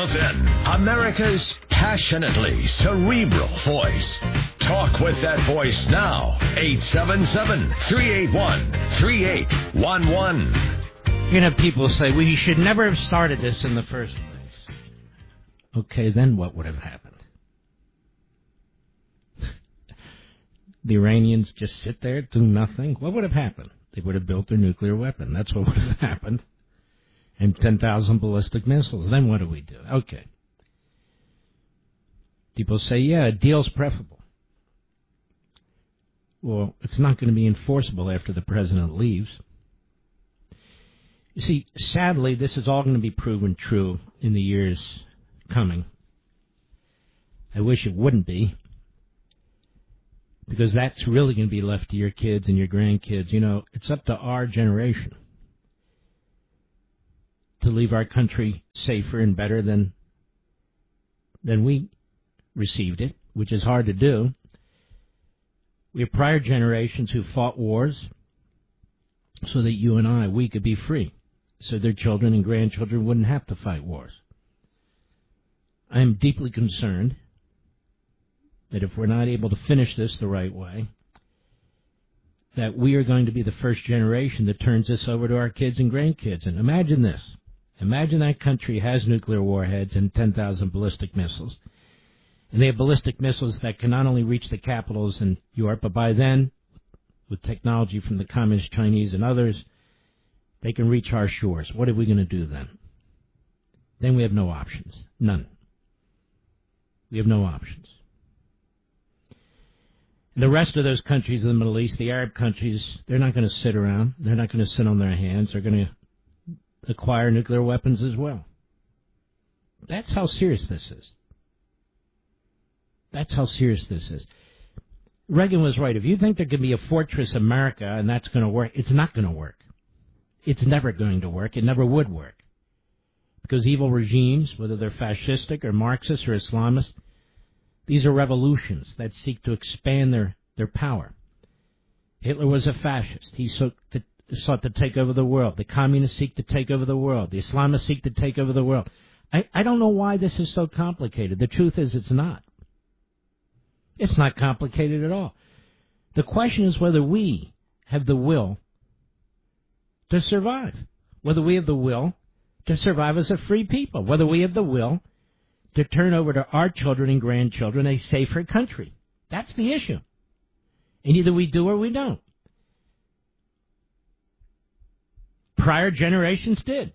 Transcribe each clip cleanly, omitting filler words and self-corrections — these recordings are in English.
Levin, America's passionately cerebral voice. Talk with that voice now. 877-381-3811. You know, people say, well, you should never have started this in the first place. Okay, then what would have happened? The Iranians just sit there, do nothing? What would have happened? They would have built their nuclear weapon. That's what would have happened. And 10,000 ballistic missiles. Then what do we do? Okay. People say, yeah, a deal's preferable. Well, it's not going to be enforceable after the president leaves. You see, sadly, this is all going to be proven true in the years coming. I wish it wouldn't be, because that's really going to be left to your kids and your grandkids. You know, it's up to our generation to leave our country safer and better than we received it, which is hard to do. We have prior generations who fought wars so that you and we could be free, so their children and grandchildren wouldn't have to fight wars. I am deeply concerned that if we're not able to finish this the right way, that we are going to be the first generation that turns this over to our kids and grandkids. And imagine this. Imagine that country has nuclear warheads and 10,000 ballistic missiles. And they have ballistic missiles that can not only reach the capitals in Europe, but by then, with technology from the Communist Chinese and others, they can reach our shores. What are we going to do then? Then we have no options. None. We have no options. And the rest of those countries in the Middle East, the Arab countries, they're not going to sit around. They're not going to sit on their hands. They're going to acquire nuclear weapons as well. That's how serious this is. That's how serious this is. Reagan was right. If you think there can be a fortress America and that's going to work, it's not going to work. It's never going to work. It never would work. Because evil regimes, whether they're fascistic or Marxist or Islamist, these are revolutions that seek to expand their power. Hitler was a fascist. He sought to take over the world. The communists seek to take over the world. The Islamists seek to take over the world. I don't know why this is so complicated. The truth is it's not. It's not complicated at all. The question is whether we have the will to survive, whether we have the will to survive as a free people, whether we have the will to turn over to our children and grandchildren a safer country. That's the issue. And either we do or we don't. Prior generations did.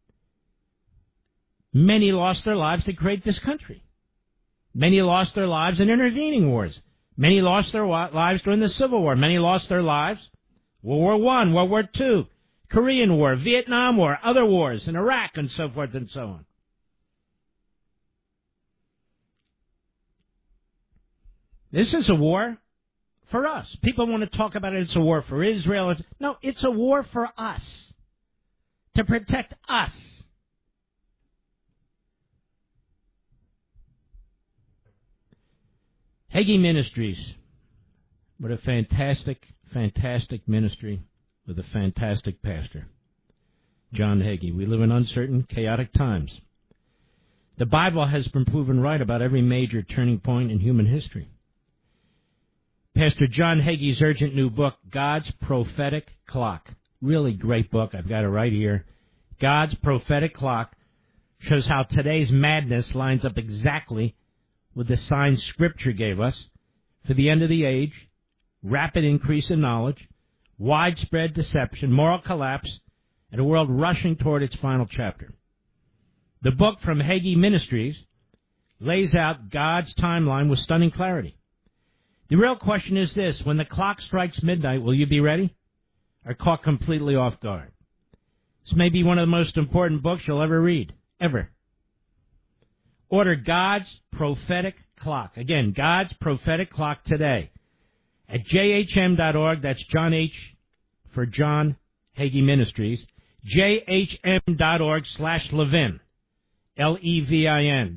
Many lost their lives to create this country. Many lost their lives in intervening wars. Many lost their lives during the Civil War. Many lost their lives World War I, World War II, Korean War, Vietnam War, other wars in Iraq, and so forth and so on. This is a war for us. People want to talk about it. It's a war for Israel. No, it's a war for us, to protect us. Hagee Ministries, what a fantastic, fantastic ministry with a fantastic pastor, John Hagee. We live in uncertain, chaotic times. The Bible has been proven right about every major turning point in human history. Pastor John Hagee's urgent new book, God's Prophetic Clock. Really great book. I've got it right here. God's Prophetic Clock shows how today's madness lines up exactly with the signs Scripture gave us for the end of the age, rapid increase in knowledge, widespread deception, moral collapse, and a world rushing toward its final chapter. The book from Hagee Ministries lays out God's timeline with stunning clarity. The real question is this: when the clock strikes midnight, will you be ready or caught completely off guard? This may be one of the most important books you'll ever read, ever. Order God's Prophetic Clock. Again, God's Prophetic Clock today at jhm.org. That's John H. for John Hagee Ministries. jhm.org/Levin. Levin.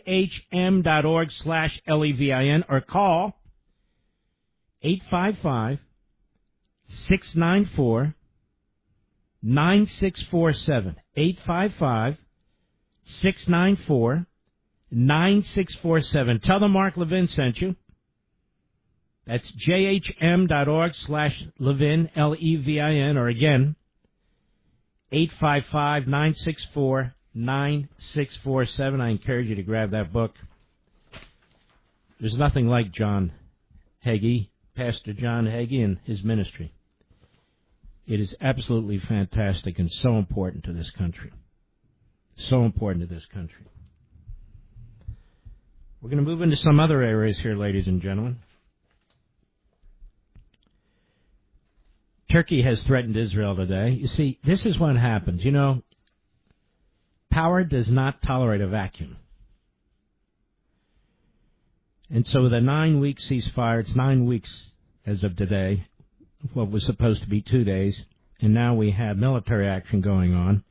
jhm.org/Levin. Or call 855-694-9647. 855 694-9647. Tell them Mark Levin sent you. That's jhm.org/Levin, Levin, or again, 855-964-9647. I encourage you to grab that book. There's nothing like John Hagee, Pastor John Hagee, and his ministry. It is absolutely fantastic and so important to this country. So important to this country. We're going to move into some other areas here, ladies and gentlemen. Turkey has threatened Israel today. You see, this is what happens. You know, power does not tolerate a vacuum. And so with a 9-week ceasefire, it's 9 weeks as of today, what was supposed to be 2 days, and now we have military action going on.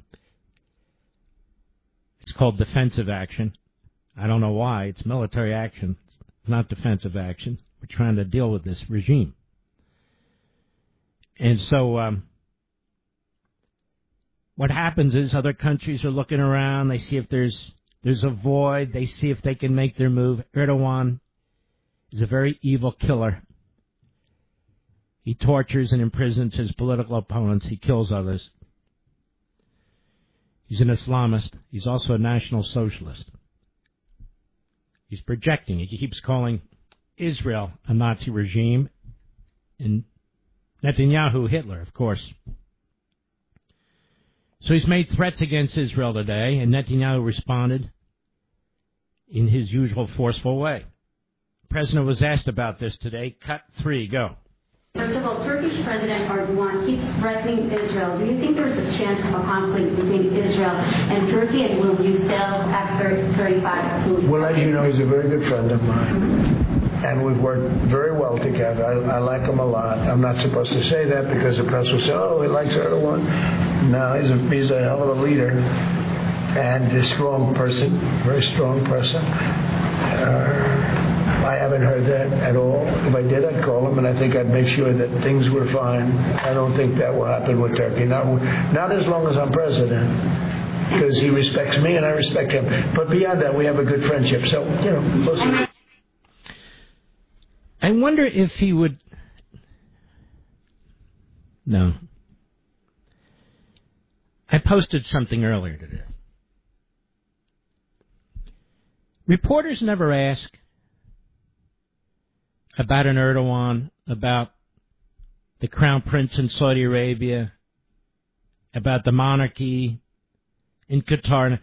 It's called defensive action. I don't know why. It's military action. It's not defensive action. We're trying to deal with this regime. And so what happens is other countries are looking around. They see if there's a void. They see if they can make their move. Erdogan is a very evil killer. He tortures and imprisons his political opponents. He kills others. He's an Islamist. He's also a National Socialist. He's projecting. He keeps calling Israel a Nazi regime and Netanyahu Hitler, of course. So he's made threats against Israel today, and Netanyahu responded in his usual forceful way. The president was asked about this today. Cut 3, go. First of all, Turkish President Erdogan keeps threatening Israel. Do you think there is a chance of a conflict between Israel and Turkey, and will you sell F-35 to... Well, as you know, he's a very good friend of mine. And we've worked very well together. I like him a lot. I'm not supposed to say that because the press will say, oh, he likes Erdogan. No, he's a hell of a leader and a strong person, very strong person. I haven't heard that at all. If I did, I'd call him, and I think I'd make sure that things were fine. I don't think that will happen with Turkey. Not as long as I'm president, because he respects me and I respect him. But beyond that, we have a good friendship. So, we'll see. I wonder if he would... No. I posted something earlier today. Reporters never ask about an Erdogan, about the Crown Prince in Saudi Arabia, about the monarchy in Qatar.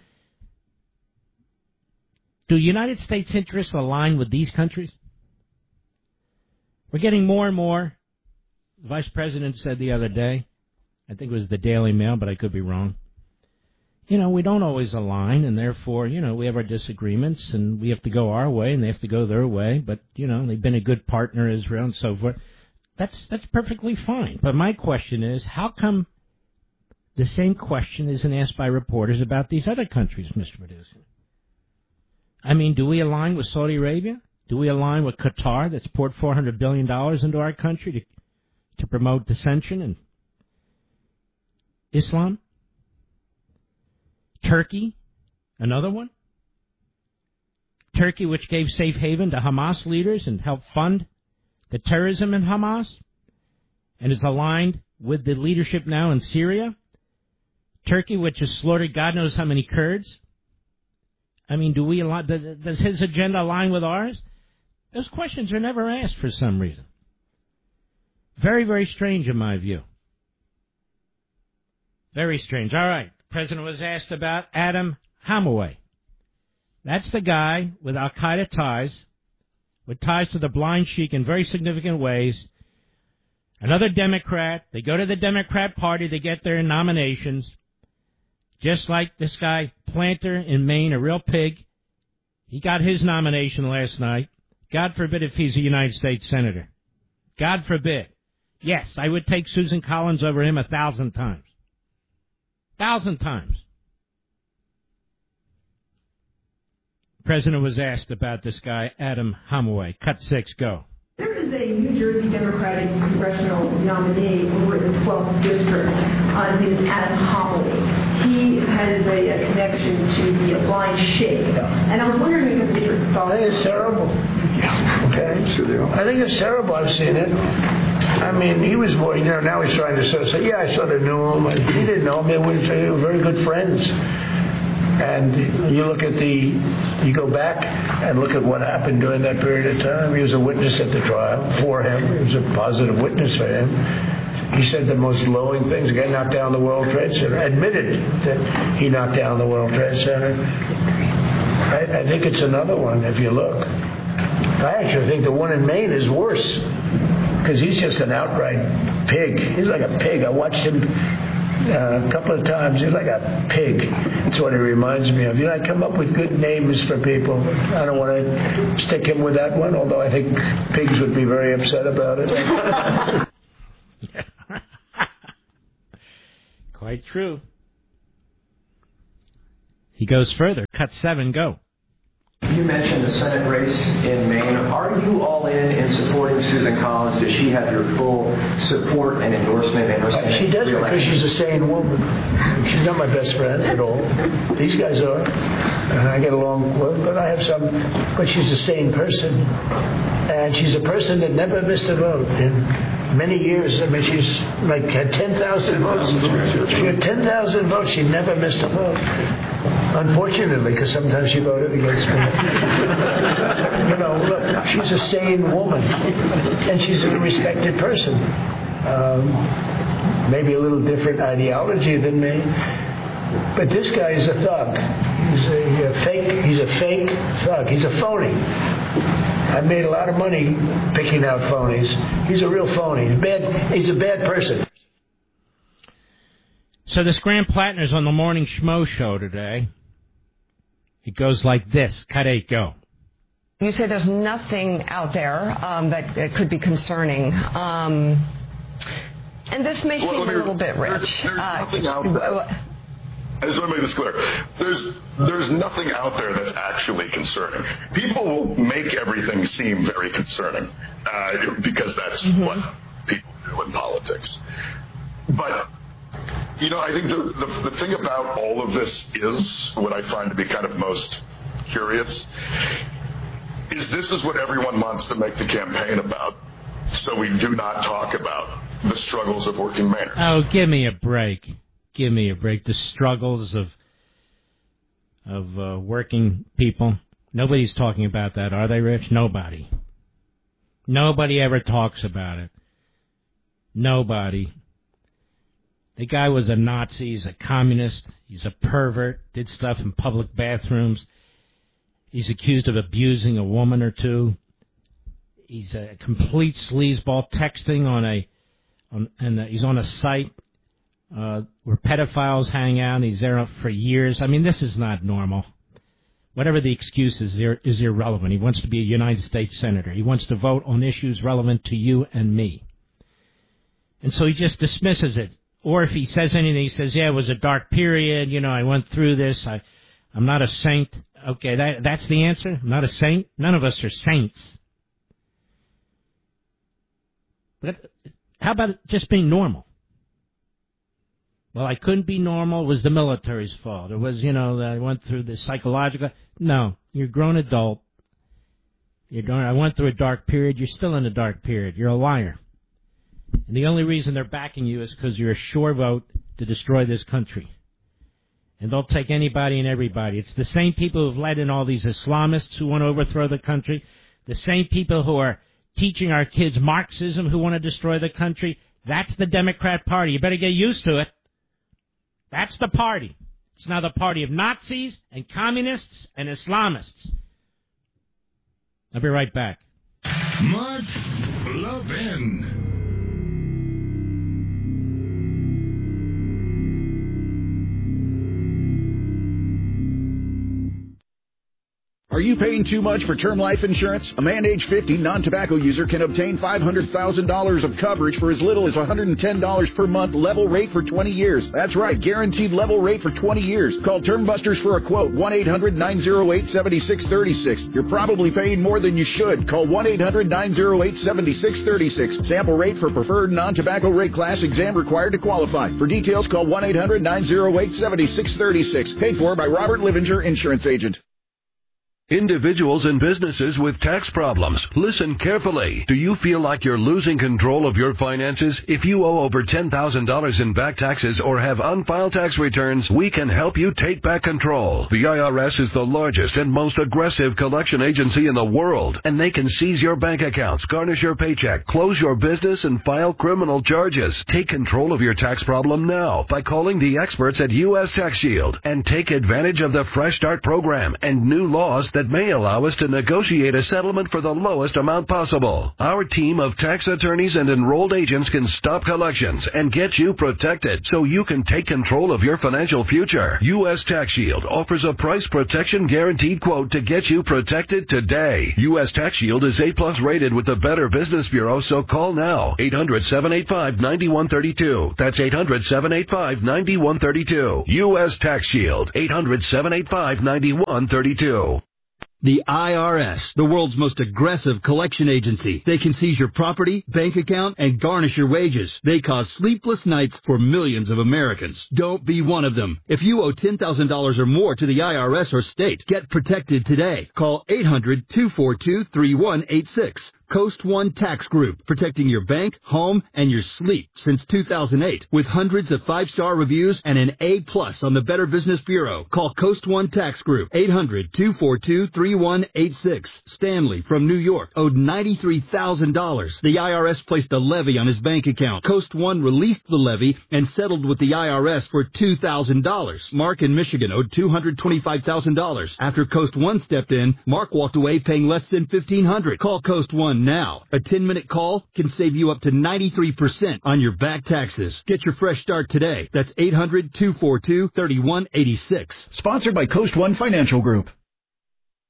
Do United States interests align with these countries? We're getting more and more. The Vice President said the other day, I think it was the Daily Mail, but I could be wrong. We don't always align, and therefore, we have our disagreements, and we have to go our way, and they have to go their way. But, they've been a good partner, Israel, and so forth. That's perfectly fine. But my question is, how come the same question isn't asked by reporters about these other countries, Mr. Producer? I mean, do we align with Saudi Arabia? Do we align with Qatar that's poured $400 billion into our country to promote dissension and Islam? Turkey, another one. Turkey, which gave safe haven to Hamas leaders and helped fund the terrorism in Hamas and is aligned with the leadership now in Syria. Turkey, which has slaughtered God knows how many Kurds. I mean, does his agenda align with ours? Those questions are never asked for some reason. Very, very strange in my view. Very strange. All right. The president was asked about Adam Hamaway. That's the guy with Al-Qaeda ties, with ties to the blind sheik in very significant ways. Another Democrat. They go to the Democrat Party. They get their nominations. Just like this guy, Planter in Maine, a real pig. He got his nomination last night. God forbid if he's a United States Senator. God forbid. Yes, I would take Susan Collins over him 1,000 times. 1,000 times. The president was asked about this guy, Adam Hamaway. Cut 6, go. There is a New Jersey Democratic congressional nominee over in the 12th District. His name is Adam Hamaway. He has a connection to the blind sheep. And I was wondering if you could get your thoughts. I think it's terrible. Okay? I think it's terrible. I've seen it. I mean, he was more, now he's trying to sort of say, yeah, I sort of knew him. He didn't know him. They were very good friends. And you look at you go back and look at what happened during that period of time. He was a witness at the trial for him. He was a positive witness for him. He said the most glowing things. He knocked down the World Trade Center. Admitted that he knocked down the World Trade Center. I think it's another one if you look. I actually think the one in Maine is worse because he's just an outright pig. He's like a pig. I watched him a couple of times. He's like a pig. That's what he reminds me of. I come up with good names for people. I don't want to stick him with that one, although I think pigs would be very upset about it. Quite true. He goes further. Cut 7, go. You mentioned the Senate race in Maine. Are you all in supporting Susan Collins? Does she have your full support and endorsement in her Senate She does because she's a sane woman. She's not my best friend at all. These guys are. I get along with, but I have some. But she's a sane person. And she's a person that never missed a vote in many years. I mean, she's had 10,000 votes. She had 10,000 votes. She never missed a vote. Unfortunately, because sometimes she voted against me. Look, she's a sane woman, and she's a respected person. Maybe a little different ideology than me, but this guy is a thug. He's a fake thug. He's a phony. I made a lot of money picking out phonies. He's a real phony. He's a bad person. So this Graham Plattner's on the Morning Schmo show today. It goes like this. Cut 8, go. You say there's nothing out there that could be concerning. And this may seem a little bit rich. There's nothing out there. I just want to make this clear. There's nothing out there that's actually concerning. People will make everything seem very concerning because that's what people do in politics. But I think the thing about all of this is what I find to be kind of most curious is this is what everyone wants to make the campaign about. So we do not talk about the struggles of working Mainers. Oh, give me a break. Give me a break. The struggles of working people. Nobody's talking about that, are they, Rich? Nobody. Nobody ever talks about it. Nobody. The guy was a Nazi. He's a communist. He's a pervert. Did stuff in public bathrooms. He's accused of abusing a woman or two. He's a complete sleazeball, texting he's on a site where pedophiles hang out. He's there for years. I mean, this is not normal. Whatever the excuse is irrelevant. He wants to be a United States Senator. He wants to vote on issues relevant to you and me. And so he just dismisses it. Or if he says anything, he says, yeah, it was a dark period. I went through this. I'm not a saint. Okay, that's the answer? I'm not a saint? None of us are saints. But how about just being normal? Well, I couldn't be normal. It was the military's fault. It was, that I went through this psychological. No, you're a grown adult. I went through a dark period. You're still in a dark period. You're a liar. And the only reason they're backing you is because you're a sure vote to destroy this country. And they'll take anybody and everybody. It's the same people who've led in all these Islamists who want to overthrow the country, the same people who are teaching our kids Marxism who want to destroy the country. That's the Democrat Party. You better get used to it. That's the party. It's now the party of Nazis and communists and Islamists. I'll be right back. Mark Levin. Are you paying too much for term life insurance? A man age 50 non-tobacco user can obtain $500,000 of coverage for as little as $110 per month, level rate for 20 years. That's right, guaranteed level rate for 20 years. Call Term Busters for a quote, 1-800-908-7636. You're probably paying more than you should. Call 1-800-908-7636. Sample rate for preferred non-tobacco rate class, exam required to qualify. For details, call 1-800-908-7636. Paid for by Robert Livinger, Insurance Agent. Individuals and businesses with tax problems, listen carefully. Do you feel like you're losing control of your finances? If you owe over $10,000 in back taxes or have unfiled tax returns, we can help you take back control. The IRS is the largest and most aggressive collection agency in the world, and they can seize your bank accounts, garnish your paycheck, close your business, and file criminal charges. Take control of your tax problem now by calling the experts at U.S. Tax Shield and take advantage of the Fresh Start program and new laws that may allow us to negotiate a settlement for the lowest amount possible. Our team of tax attorneys and enrolled agents can stop collections and get you protected so you can take control of your financial future. U.S. Tax Shield offers a price protection guaranteed quote to get you protected today. U.S. Tax Shield is A+ rated with the Better Business Bureau, so call now. 800-785-9132. That's 800-785-9132. U.S. Tax Shield. 800-785-9132. The IRS, the world's most aggressive collection agency. They can seize your property, bank account, and garnish your wages. They cause sleepless nights for millions of Americans. Don't be one of them. If you owe $10,000 or more to the IRS or state, get protected today. Call 800-242-3186. Coast One Tax Group, protecting your bank, home, and your sleep since 2008. With hundreds of 5-star reviews and an A+ on the Better Business Bureau. Call Coast One Tax Group, 800-242-3186. Stanley from New York owed $93,000. The IRS placed a levy on his bank account. Coast One released the levy and settled with the IRS for $2,000. Mark in Michigan owed $225,000. After Coast One stepped in, Mark walked away paying less than $1,500. Call Coast One now. A 10-minute call can save you up to 93% on your back taxes. Get your fresh start today. That's 800-242-3186. Sponsored by Coast One Financial Group.